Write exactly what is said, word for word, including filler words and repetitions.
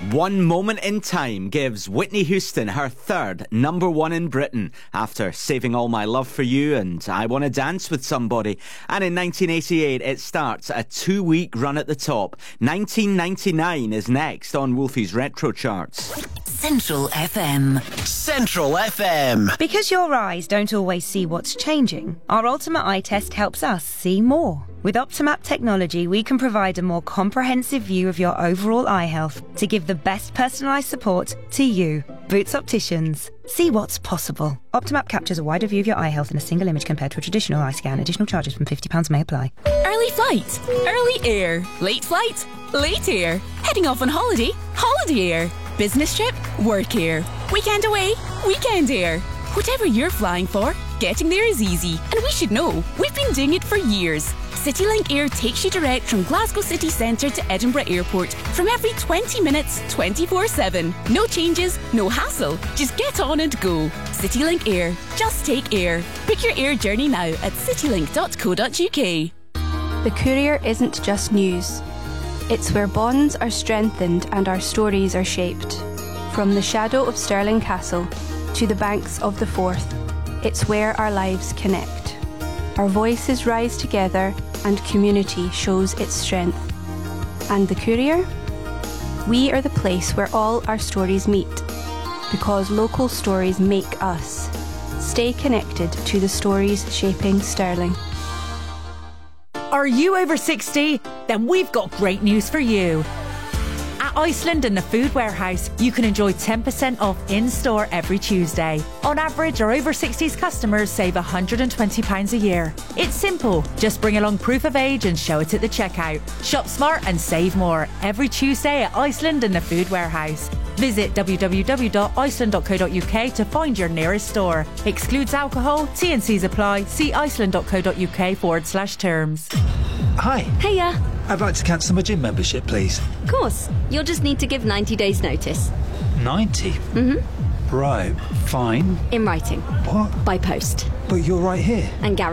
One moment in time gives Whitney Houston her third number one in Britain after Saving All My Love for You and I Want to Dance with Somebody. And in nineteen eighty-eight, it starts a two-week run at the top. nineteen ninety-nine is next on Wolfie's Retro Charts. Central F M. Central F M. Because your eyes don't always see what's changing, our Ultimate Eye Test helps us see more. With Optimap technology, we can provide a more comprehensive view of your overall eye health to give the best personalised support to you. Boots Opticians. See what's possible. Optimap captures a wider view of your eye health in a single image compared to a traditional eye scan. Additional charges from fifty pounds may apply. Early flight, early air. Late flight, late air. Heading off on holiday, holiday air. Business trip, work air. Weekend away, weekend air. Whatever you're flying for, getting there is easy. And we should know, we've been doing it for years. CityLink Air takes you direct from Glasgow city centre to Edinburgh Airport from every twenty minutes, twenty-four seven. No changes, no hassle. Just get on and go. CityLink Air. Just take air. Book your air journey now at citylink dot co dot uk. The Courier isn't just news. It's where bonds are strengthened and our stories are shaped. From the shadow of Stirling Castle to the banks of the Forth, it's where our lives connect. Our voices rise together and community shows its strength. And the Courier? We are the place where all our stories meet, because local stories make us. Stay connected to the stories shaping Stirling. Are you over sixty? Then we've got great news for you. At Iceland and the Food Warehouse, you can enjoy ten percent off in-store every Tuesday. On average, our over sixties customers save one hundred twenty pounds a year. It's simple. Just bring along proof of age and show it at the checkout. Shop smart and save more every Tuesday at Iceland and the Food Warehouse. Visit w w w dot iceland dot co dot uk to find your nearest store. Excludes alcohol, T and Cs apply. See iceland dot co dot uk forward slash terms. Hi. Hiya. I'd like to cancel my gym membership, please. Of course. You'll just need to give ninety days notice. ninety? Mm-hmm. Right, fine. In writing. What? By post. But you're right here. And guaranteed.